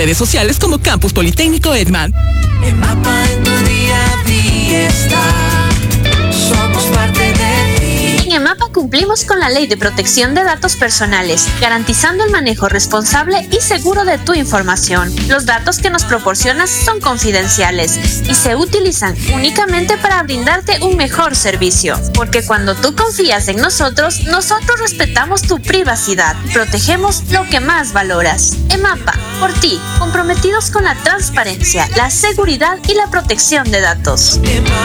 redes sociales como Campus Politécnico Edman. EMAPA en tu día a día está. Somos parte de ti. En EMAPA cumplimos con la Ley de Protección de Datos Personales, garantizando el manejo responsable y seguro de tu información. Los datos que nos proporcionas son confidenciales y se utilizan únicamente para brindarte un mejor servicio. Porque cuando tú confías en nosotros respetamos tu privacidad y protegemos lo que más valoras. EMAPA, por ti, comprometidos con la transparencia, la seguridad y la protección de datos.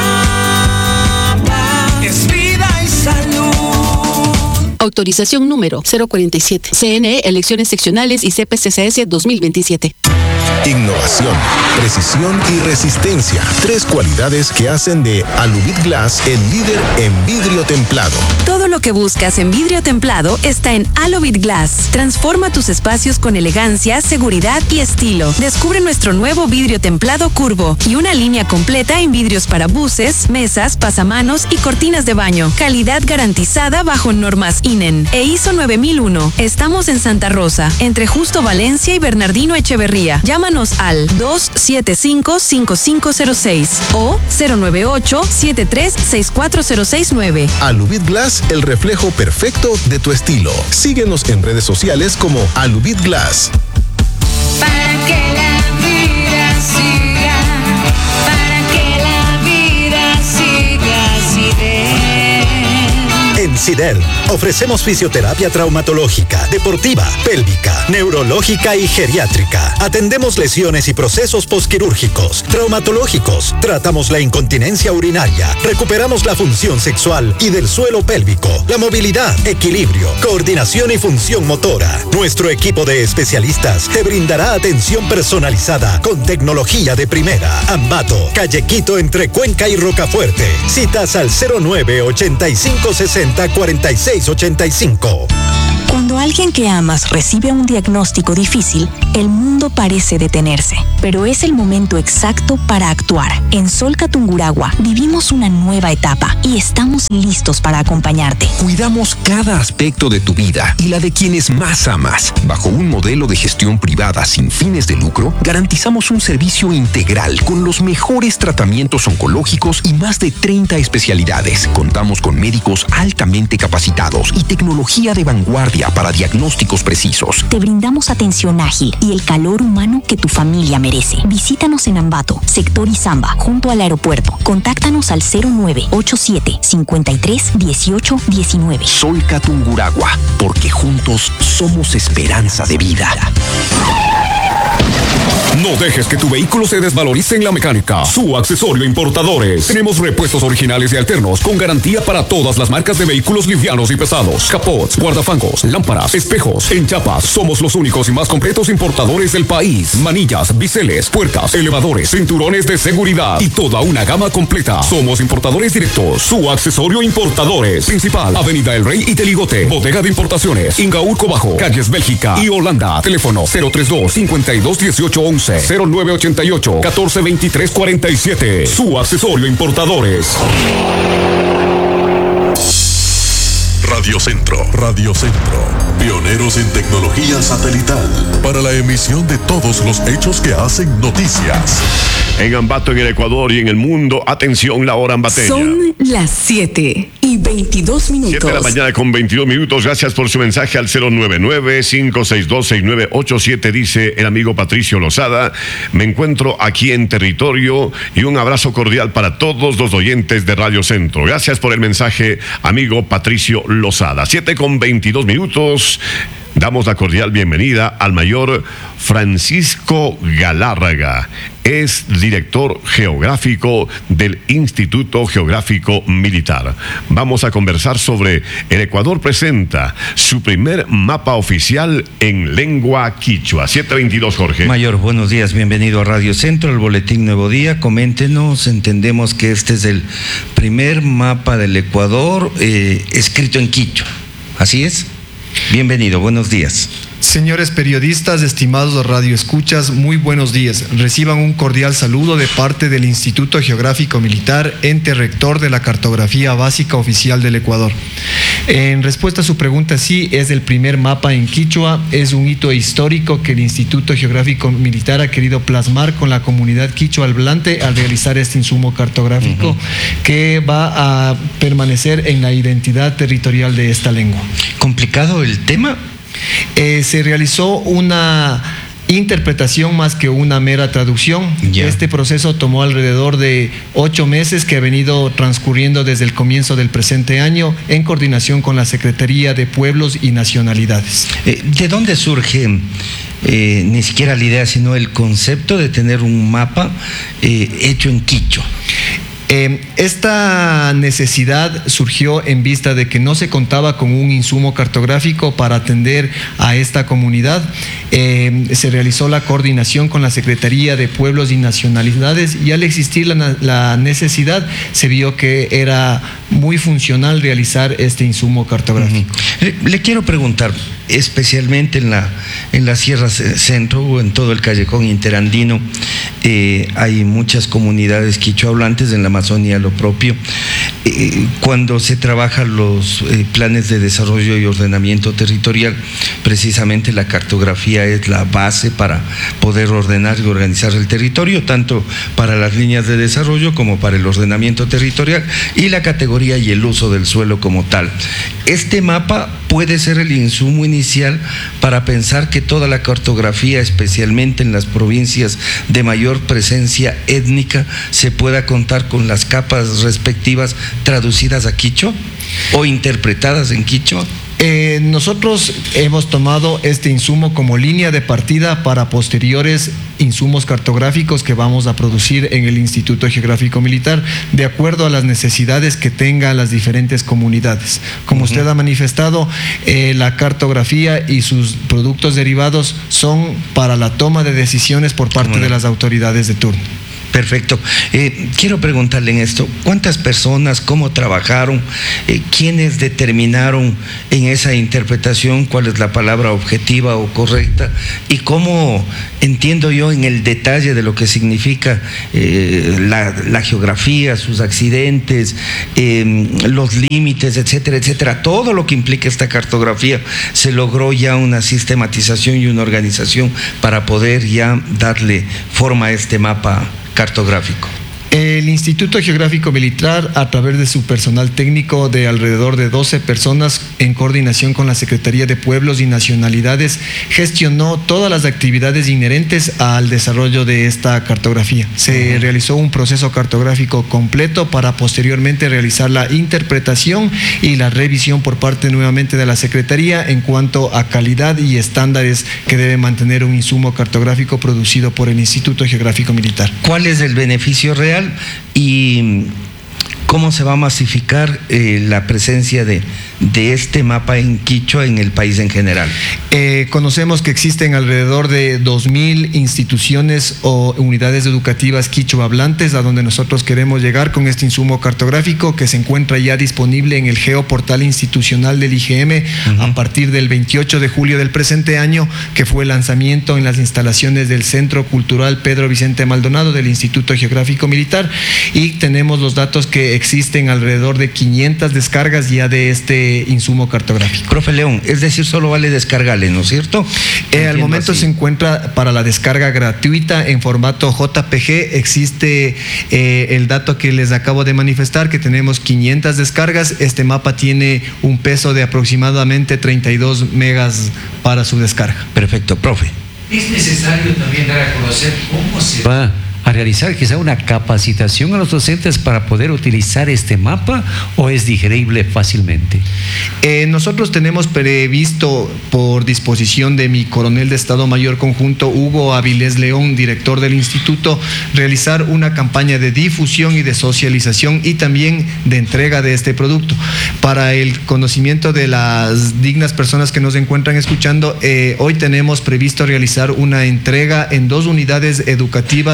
EMAPA es vida y salud. Autorización número 047. CNE, elecciones seccionales y CPCCS 2027. Innovación, precisión y resistencia. 3 cualidades que hacen de Alubit Glass el líder en vidrio templado. Todo lo que buscas en vidrio templado está en Alubit Glass. Transforma tus espacios con elegancia, seguridad y estilo. Descubre nuestro nuevo vidrio templado curvo y una línea completa en vidrios para buses, mesas, pasamanos y cortinas de baño. Calidad garantizada bajo normas INEN e ISO 9001. Estamos en Santa Rosa, entre Justo Valencia y Bernardino Echeverría. Llámanos al 275-5506 o 098-736406-9. Alubit Glass, el reflejo perfecto de tu estilo. Síguenos en redes sociales como Alubit Glass. Para que la vida siga, para que la vida siga así de. En SIDEL ofrecemos fisioterapia traumatológica, deportiva, pélvica, neurológica y geriátrica. Atendemos lesiones y procesos posquirúrgicos, traumatológicos. Tratamos la incontinencia urinaria. Recuperamos la función sexual y del suelo pélvico, la movilidad, equilibrio, coordinación y función motora. Nuestro equipo de especialistas te brindará atención personalizada con tecnología de primera. Ambato, Calle Quito entre Cuenca y Rocafuerte. Citas al 09-8560-4685. Cuando alguien que amas recibe un diagnóstico difícil, el mundo parece detenerse, pero es el momento exacto para actuar. En Solca Tungurahua vivimos una nueva etapa y estamos listos para acompañarte. Cuidamos cada aspecto de tu vida y la de quienes más amas. Bajo un modelo de gestión privada sin fines de lucro, garantizamos un servicio integral con los mejores tratamientos oncológicos y más de 30 especialidades. Contamos con médicos altamente capacitados y tecnología de vanguardia para diagnósticos precisos. Te brindamos atención ágil y el calor humano que tu familia merece. Visítanos en Ambato, sector Izamba, junto al aeropuerto. Contáctanos al 0987-531819. Solca Tungurahua, porque juntos somos esperanza de vida. No dejes que tu vehículo se desvalorice en la mecánica. Su Accesorio Importadores. Tenemos repuestos originales y alternos con garantía para todas las marcas de vehículos livianos y pesados. Capots, guardafangos, lámparas, espejos. En Chiapas somos los únicos y más completos importadores del país. Manillas, biseles, puertas, elevadores, cinturones de seguridad y toda una gama completa. Somos importadores directos. Su Accesorio Importadores. Principal, Avenida El Rey y Teligote. Bodega de Importaciones. Ingaurco Bajo, Calles Bélgica y Holanda. Teléfono 032-521811. 0988-142347. Su Accesorio Importadores. Radio Centro. Pioneros en tecnología satelital para la emisión de todos los hechos que hacen noticias. En Ambato, en el Ecuador y en el mundo, atención, la hora ambateña. Son las 7:22. 7 de la mañana con 22 minutos. Gracias por su mensaje al 099-562-6987. Dice el amigo Patricio Lozada. Me encuentro aquí en territorio y un abrazo cordial para todos los oyentes de Radio Centro. Gracias por el mensaje, amigo Patricio Lozada. 7 con 22 minutos. Damos la cordial bienvenida al mayor Francisco Galárraga. Es director geográfico del Instituto Geográfico Militar. Vamos a conversar sobre el Ecuador presenta su primer mapa oficial en lengua quichua. 7:22, Jorge. Mayor, buenos días, bienvenido a Radio Centro, el Boletín Nuevo Día. Coméntenos, entendemos que este es el primer mapa del Ecuador escrito en quichua. ¿Así es? Bienvenido, buenos días. Señores periodistas, estimados radioescuchas, muy buenos días. Reciban un cordial saludo de parte del Instituto Geográfico Militar, ente rector de la Cartografía Básica Oficial del Ecuador. En respuesta a su pregunta, sí, es el primer mapa en quichua, es un hito histórico que el Instituto Geográfico Militar ha querido plasmar con la comunidad quichua hablante al realizar este insumo cartográfico que va a permanecer en la identidad territorial de esta lengua. ¿Complicado el tema? Se realizó una interpretación más que una mera traducción. Este proceso tomó alrededor de 8 meses que ha venido transcurriendo desde el comienzo del presente año en coordinación con la Secretaría de Pueblos y Nacionalidades. ¿De dónde surge ni siquiera la idea, sino el concepto de tener un mapa hecho en quichua? Esta necesidad surgió en vista de que no se contaba con un insumo cartográfico para atender a esta comunidad. Se realizó la coordinación con la Secretaría de Pueblos y Nacionalidades y al existir la necesidad se vio que era muy funcional realizar este insumo cartográfico. Le quiero preguntar, especialmente en la Sierra Centro o en todo el callejón interandino, hay muchas comunidades quichohablantes, en la Amazonía lo propio. Cuando se trabajan los planes de desarrollo y ordenamiento territorial, precisamente la cartografía es la base para poder ordenar y organizar el territorio, tanto para las líneas de desarrollo como para el ordenamiento territorial y la categoría y el uso del suelo como tal. Este mapa puede ser el insumo inicial para pensar que toda la cartografía, especialmente en las provincias de mayor presencia étnica, se pueda contar con las capas respectivas traducidas a quichua o interpretadas en quichua. Nosotros hemos tomado este insumo como línea de partida para posteriores insumos cartográficos que vamos a producir en el Instituto Geográfico Militar, de acuerdo a las necesidades que tengan las diferentes comunidades. Como usted ha manifestado, la cartografía y sus productos derivados son para la toma de decisiones por parte de las autoridades de turno. Perfecto. Quiero preguntarle en esto, ¿cuántas personas, cómo trabajaron, quiénes determinaron en esa interpretación cuál es la palabra objetiva o correcta y cómo entiendo yo en el detalle de lo que significa la geografía, sus accidentes, los límites, etcétera, etcétera, todo lo que implica esta cartografía, se logró ya una sistematización y una organización para poder ya darle forma a este mapa cartográfico? El Instituto Geográfico Militar, a través de su personal técnico de alrededor de 12 personas, en coordinación con la Secretaría de Pueblos y Nacionalidades, gestionó todas las actividades inherentes al desarrollo de esta cartografía. Se realizó un proceso cartográfico completo para posteriormente realizar la interpretación y la revisión por parte nuevamente de la Secretaría en cuanto a calidad y estándares que debe mantener un insumo cartográfico producido por el Instituto Geográfico Militar. ¿Cuál es el beneficio real y cómo se va a masificar la presencia de este mapa en quichua en el país en general? Conocemos que existen alrededor de 2,000 instituciones o unidades educativas quichua hablantes a donde nosotros queremos llegar con este insumo cartográfico que se encuentra ya disponible en el geoportal institucional del IGM a partir del 28 de julio del presente año, que fue el lanzamiento en las instalaciones del Centro Cultural Pedro Vicente Maldonado del Instituto Geográfico Militar, y tenemos los datos que existen alrededor de 500 descargas ya de este insumo cartográfico. Profe León, es decir, solo vale descargarle, ¿no es cierto? Al momento así se encuentra para la descarga gratuita en formato JPG. Existe el dato que les acabo de manifestar, que tenemos 500 descargas. Este mapa tiene un peso de aproximadamente 32 megas para su descarga. Perfecto, profe. Es necesario también dar a conocer cómo se va a realizar quizá una capacitación a los docentes para poder utilizar este mapa, o es digerible fácilmente? Nosotros tenemos previsto, por disposición de mi coronel de Estado Mayor Conjunto Hugo Avilés León, director del instituto, realizar una campaña de difusión y de socialización y también de entrega de este producto. Para el conocimiento de las dignas personas que nos encuentran escuchando, hoy tenemos previsto realizar una entrega en 2 unidades educativas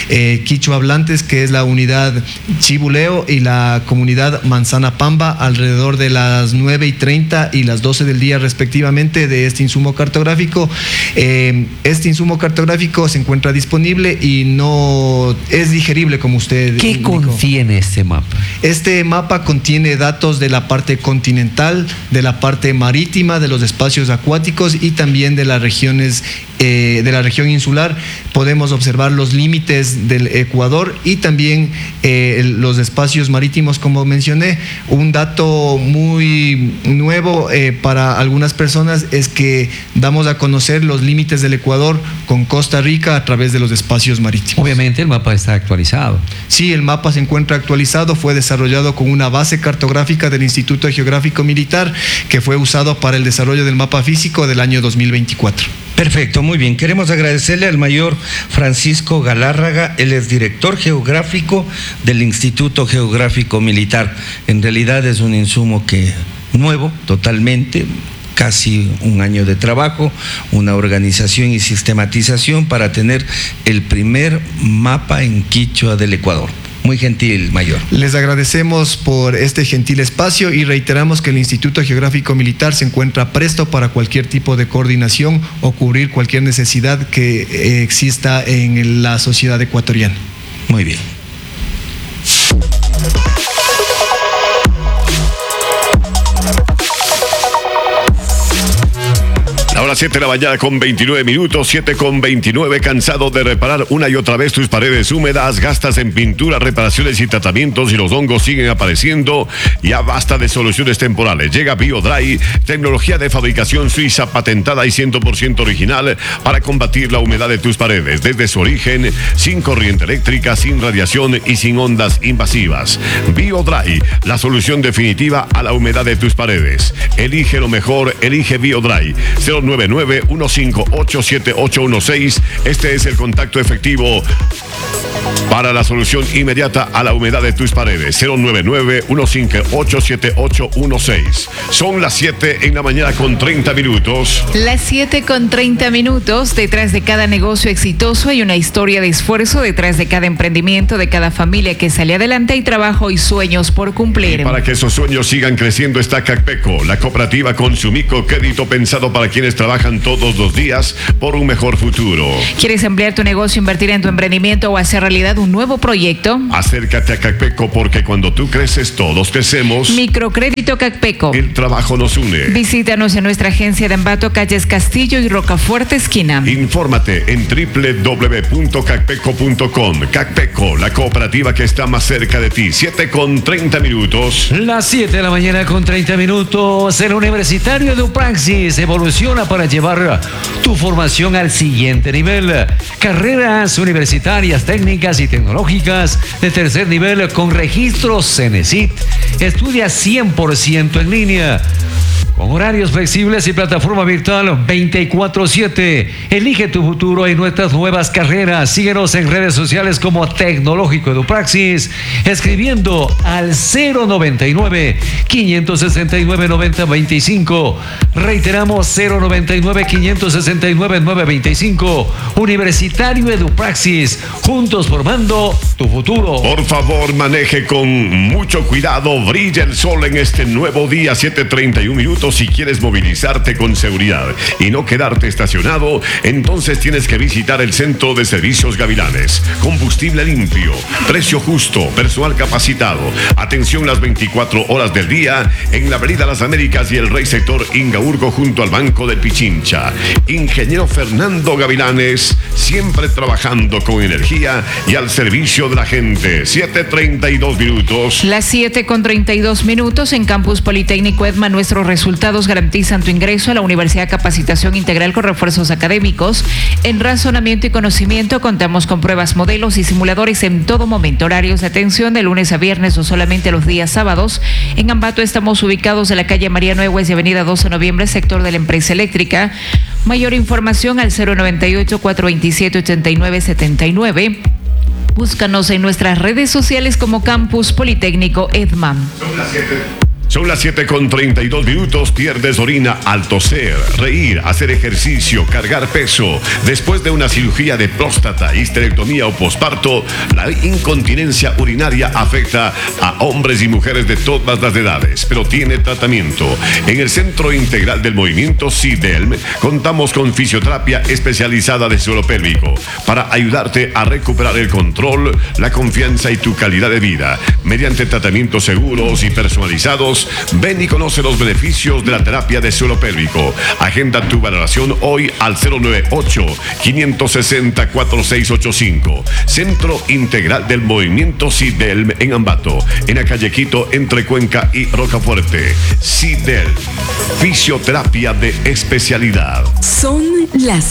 quichua hablantes, que es la unidad Chibuleo y la comunidad Manzana Pamba, alrededor de las 9:30 y las 12 del día respectivamente de este insumo cartográfico. Este insumo cartográfico se encuentra disponible y no es digerible, como usted ¿Qué indicó. contiene este mapa? Este mapa contiene datos de la parte continental, de la parte marítima, de los espacios acuáticos y también de las regiones, de la región insular. Podemos observar los límites del Ecuador y también los espacios marítimos, como mencioné. Un dato muy nuevo para algunas personas es que damos a conocer los límites del Ecuador con Costa Rica a través de los espacios marítimos. Obviamente el mapa está actualizado. Sí, el mapa se encuentra actualizado, fue desarrollado con una base cartográfica del Instituto Geográfico Militar que fue usado para el desarrollo del mapa físico del año 2024. Perfecto, muy bien. Queremos agradecerle al mayor Francisco Galárraga, él es director geográfico del Instituto Geográfico Militar. En realidad es un insumo nuevo, totalmente, casi un año de trabajo, una organización y sistematización para tener el primer mapa en quichua del Ecuador. Muy gentil, mayor. Les agradecemos por este gentil espacio y reiteramos que el Instituto Geográfico Militar se encuentra presto para cualquier tipo de coordinación o cubrir cualquier necesidad que exista en la sociedad ecuatoriana. Muy bien. Ahora 7 de la mañana con 29 minutos, 7:29, cansado de reparar una y otra vez tus paredes húmedas, gastas en pintura, reparaciones y tratamientos y los hongos siguen apareciendo. Ya basta de soluciones temporales. Llega BioDry, tecnología de fabricación suiza patentada y 100% original para combatir la humedad de tus paredes desde su origen, sin corriente eléctrica, sin radiación y sin ondas invasivas. BioDry, la solución definitiva a la humedad de tus paredes. Elige lo mejor, elige BioDry. 099-158-7816. Este es el contacto efectivo para la solución inmediata a la humedad de tus paredes. 099-158-7816. Son las 7 en la mañana con 30 minutos. Las 7:30 minutos. Detrás de cada negocio exitoso hay una historia de esfuerzo. Detrás de cada emprendimiento, de cada familia que sale adelante, hay trabajo y sueños por cumplir. Y para que esos sueños sigan creciendo está Cacpeco, la cooperativa con su microcrédito pensado para quienes trabajan todos los días por un mejor futuro. ¿Quieres ampliar tu negocio, invertir en tu emprendimiento o hacer realidad un nuevo proyecto? Acércate a Cacpeco porque cuando tú creces, todos crecemos. Microcrédito Cacpeco. El trabajo nos une. Visítanos en nuestra agencia de Ambato, calles Castillo y Rocafuerte, esquina. Infórmate en www.cacpeco.com. Cacpeco, la cooperativa que está más cerca de ti. 7:30 minutos. Las 7 de la mañana con 30 minutos. El Universitario EduPraxis evoluciona para llevar tu formación al siguiente nivel. Carreras universitarias, técnicas y tecnológicas de tercer nivel con registros CENESID. Estudia 100% en línea, con horarios flexibles y plataforma virtual 24/7. Elige tu futuro en nuestras nuevas carreras. Síguenos en redes sociales como Tecnológico EduPraxis, escribiendo al 099-569-9025. Reiteramos, 099-569-925. Universitario EduPraxis, juntos formando tu futuro. Por favor, maneje con mucho cuidado. Brilla el sol en este nuevo día, 7:31 minutos. Si quieres movilizarte con seguridad y no quedarte estacionado, entonces tienes que visitar el Centro de Servicios Gavilanes. Combustible limpio, precio justo, personal capacitado, atención las 24 horas del día en la Avenida Las Américas y el Rey Sector Ingaurco junto al Banco del Pichincha. Ingeniero Fernando Gavilanes, siempre trabajando con energía y al servicio de la gente. 7:32 minutos. Las 7:32 minutos en Campus Politécnico Edman, nuestros resultados garantizan tu ingreso a la Universidad Capacitación Integral con refuerzos académicos. En razonamiento y conocimiento contamos con pruebas, modelos y simuladores en todo momento. Horarios de atención de lunes a viernes o solamente los días sábados. En Ambato estamos ubicados en la calle María Nueves y avenida 12 de noviembre, sector de la empresa eléctrica. Mayor información al 098-427-8979. Búscanos en nuestras redes sociales como Campus Politécnico Edman. Son las 7:32. Pierdes orina al toser, reír, hacer ejercicio, cargar peso. Después de una cirugía de próstata, histerectomía o posparto, la incontinencia urinaria afecta a hombres y mujeres de todas las edades, pero tiene tratamiento. En el Centro Integral del Movimiento CIDELM contamos con fisioterapia especializada de suelo pélvico para ayudarte a recuperar el control, la confianza y tu calidad de vida. Mediante tratamientos seguros y personalizados, ven y conoce los beneficios de la terapia de suelo pélvico. Agenda tu valoración hoy al 098-560-4685. Centro Integral del Movimiento CIDELM en Ambato, en la calle Quito, entre Cuenca y Rocafuerte. CIDELM, fisioterapia de especialidad. Son las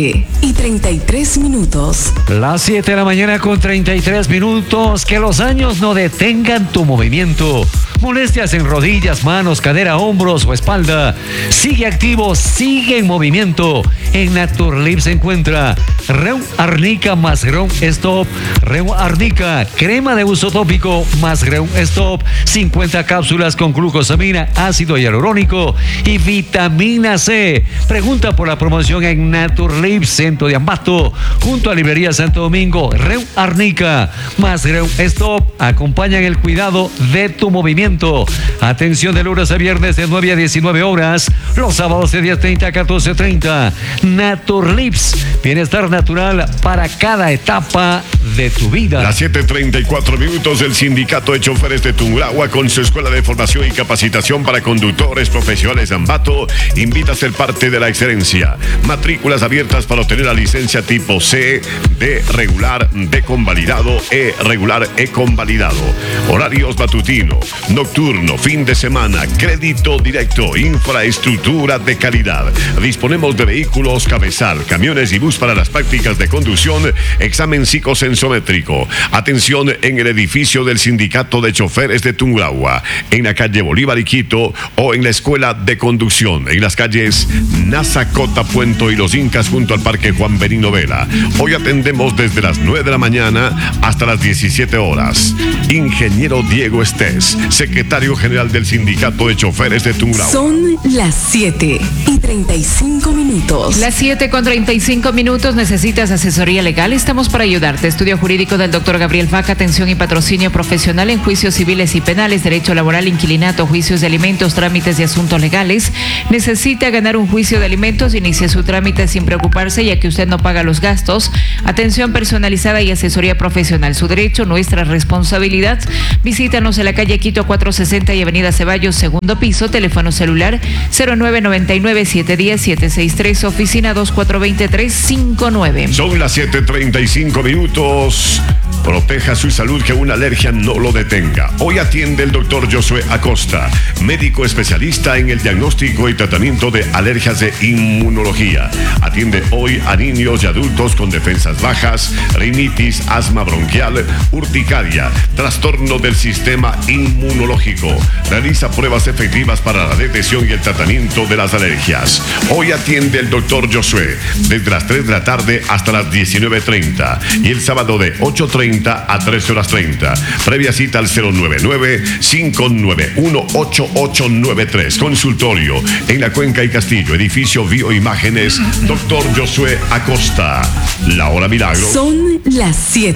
7:33. Las 7 de la mañana con 33 minutos. Que los años no detengan tu movimiento. Molestias en rodillas, manos, cadera, hombros o espalda. Sigue activo, sigue en movimiento. En Naturlip se encuentra Reum Arnica más Reum Stop. Reum Arnica, crema de uso tópico más Reum Stop. 50 cápsulas con glucosamina, ácido hialurónico y vitamina C. Pregunta por la promoción en Naturlip, Centro de Ambato, junto a Librería Santo Domingo. Reum Arnica más Reum Stop acompañan el cuidado de tu movimiento. Atención de lunes a viernes de 9 a 19 horas, los sábados de 10:30 a 14:30. Naturlips, bienestar natural para cada etapa de tu vida. Las 7:34. El Sindicato de Choferes de Tungurahua, con su escuela de formación y capacitación para conductores profesionales de Ambato, invita a ser parte de la excelencia. Matrículas abiertas para obtener la licencia tipo C, D regular, D convalidado, E regular, E convalidado. Horarios matutino, nocturno, fin de semana, crédito directo, infraestructura de calidad. Disponemos de vehículos cabezal, camiones y bus para las prácticas de conducción, examen psicosensométrico. Atención en el edificio del Sindicato de Choferes de Tungurahua, en la calle Bolívar y Quito, o en la Escuela de Conducción, en las calles Nazacota, Puento y Los Incas, junto al Parque Juan Benino Vela. Hoy atendemos desde las 9 de la mañana hasta las 17 horas. Ingeniero Diego Estés, secretario general del Sindicato de Choferes de Tungurahua. Son las 7:35. Las 7:35. ¿Necesitas asesoría legal? Estamos para ayudarte. Estudio jurídico del doctor Gabriel Vaca, atención y patrocinio profesional en juicios civiles y penales, derecho laboral, inquilinato, juicios de alimentos, trámites de asuntos legales. ¿Necesita ganar un juicio de alimentos? Inicie su trámite sin preocuparse, ya que usted no paga los gastos. Atención personalizada y asesoría profesional. Su derecho, nuestra responsabilidad. Visítanos en la calle Quito 460 y avenida Ceballos, segundo piso. Teléfono celular 0999-710-763, oficina 2420-359. Son las 7:35. Proteja su salud, que una alergia no lo detenga. Hoy atiende el doctor Josué Acosta, médico especialista en el diagnóstico y tratamiento de alergias de inmunología. Atiende hoy a niños y adultos con defensas bajas, rinitis, asma bronquial, urticaria, trastorno del sistema inmunológico. Realiza pruebas efectivas para la detección y el tratamiento de las alergias. Hoy atiende el doctor Josué desde las 3 de la tarde hasta las 19:30 y el sábado de 8:30 a 13:30. Previa cita al 099-591-8893. Consultorio en La Cuenca y Castillo, edificio Bioimágenes, doctor Josué Acosta. La hora milagro. Son las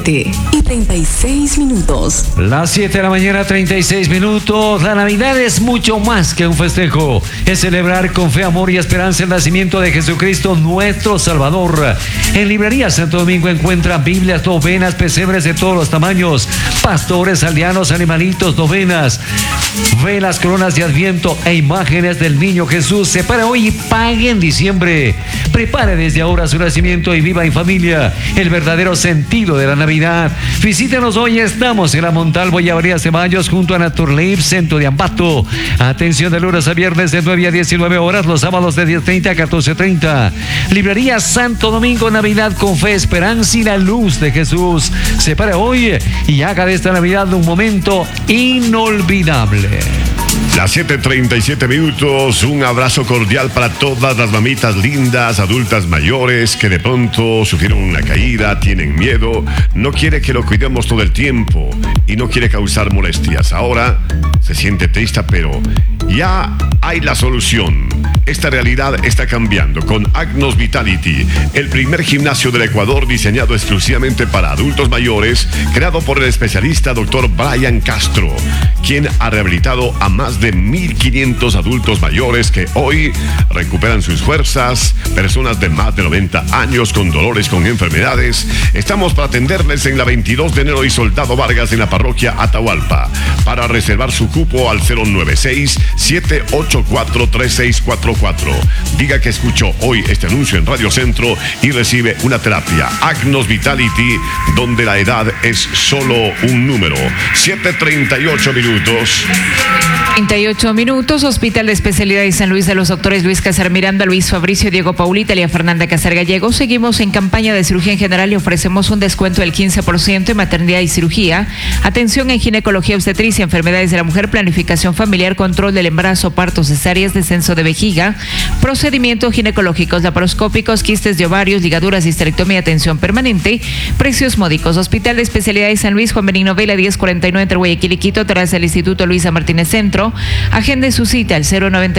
7:36. Las 7 de la mañana, 36 minutos. La Navidad es mucho más que un festejo. Es celebrar con fe, amor y esperanza el nacimiento de Jesucristo, nuestro Salvador. En Librería Santo Domingo encuentra Biblias, novenas, pesebres de todos los tamaños, pastores, aldeanos, animalitos, novenas, velas, coronas de Adviento e imágenes del niño Jesús. Separe hoy y pague en diciembre. Prepare desde ahora su nacimiento y viva en familia el verdadero sentido de la Navidad. Visítenos hoy, estamos en la Montalvo y Avenida Ceballos, junto a Naturlip, Centro de Ambato. Atención de lunes a viernes de 9 a 19 horas, los sábados de 10:30 a 14:30. Librería Santo Domingo, Navidad con fe, esperanza y la luz de Jesús. Separe hoy y haga de esta Navidad un momento inolvidable. Las 7:37 minutos, un abrazo cordial para todas las mamitas lindas, adultas mayores que de pronto sufrieron una caída, tienen miedo, no quiere que lo cuidemos todo el tiempo y no quiere causar molestias. Ahora se siente triste, pero ya hay la solución. Esta realidad está cambiando con Agnos Vitality, el primer gimnasio del Ecuador diseñado exclusivamente para adultos mayores, creado por el especialista Dr. Brian Castro, quien ha rehabilitado a más de 1,500 adultos mayores que hoy recuperan sus fuerzas, personas de más de 90 años con dolores, con enfermedades. Estamos para atenderles en la 22 de enero y Soldado Vargas en la parroquia Atahualpa. Para reservar su cupo al 096-784-3644. Diga que escuchó hoy este anuncio en Radio Centro y recibe una terapia Agnos Vitality, donde la edad es solo un número. 7:38 minutos. 38 minutos, Hospital de Especialidades San Luis de los doctores Luis Casar Miranda, Luis Fabricio, Diego Paulita, Elia Fernanda Casar Gallego. Seguimos en campaña de cirugía en general y ofrecemos un descuento del 15% en maternidad y cirugía, atención en ginecología, obstetricia, enfermedades de la mujer, planificación familiar, control del embarazo, partos, cesáreas, descenso de vejiga, procedimientos ginecológicos, laparoscópicos, quistes de ovarios, ligaduras, histerectomía, atención permanente, precios módicos. Hospital de Especialidades San Luis, Juan Benigno Vela, 1049 entre Guayaquil y Quito, tras del Instituto Luisa Martínez Centro. Agende su cita al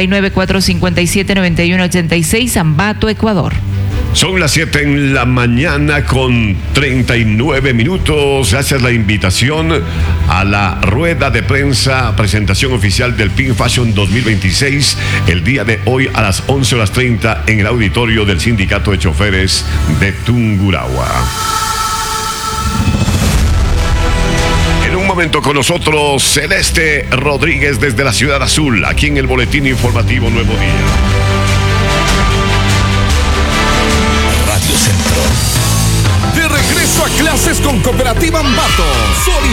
099-457-9186, Ambato, Ecuador. Son las 7 en la mañana con 39 minutos. Gracias a la invitación a la rueda de prensa, presentación oficial del Pink Fashion 2026, el día de hoy a las 11:30 en el auditorio del Sindicato de Choferes de Tungurahua. Momento con nosotros Celeste Rodríguez desde la Ciudad Azul, aquí en el Boletín Informativo Nuevo Día. Radio Centro. De regreso a clases con Cooperativa Ambato.